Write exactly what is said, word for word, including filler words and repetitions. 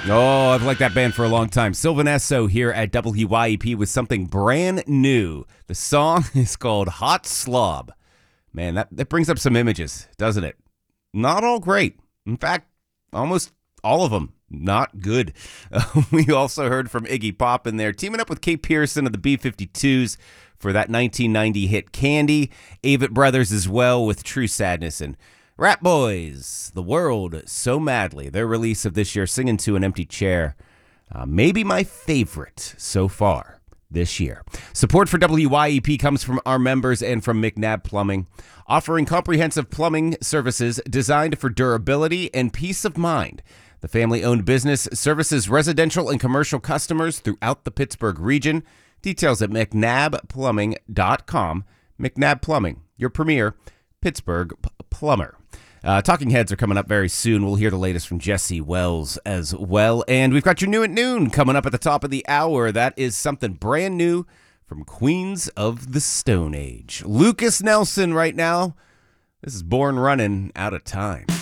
Oh, I've liked that band for a long time. Sylvan Esso here at W Y E P with something brand new. The song is called Hot Slob. Man, that, that brings up some images, doesn't it? Not all great. In fact, almost all of them not good. Uh, we also heard from Iggy Pop in there, teaming up with Kate Pearson of the B fifty-twos for that nineteen ninety hit Candy. Avett Brothers as well with True Sadness, and Rat Boys, The World So Madly, their release of this year, Singing to an Empty Chair. Uh, maybe my favorite so far this year. Support for W Y E P comes from our members and from McNabb Plumbing, offering comprehensive plumbing services designed for durability and peace of mind. The family-owned business services residential and commercial customers throughout the Pittsburgh region. Details at mcnabb plumbing dot com. McNabb Plumbing, your premier Pittsburgh p- plumber. Uh, Talking Heads are coming up very soon. We'll hear the latest from Jesse Wells as well. And we've got your New at Noon coming up at the top of the hour. That is something brand new from Queens of the Stone Age. Lucas Nelson right now. This is Born Running Out of Time.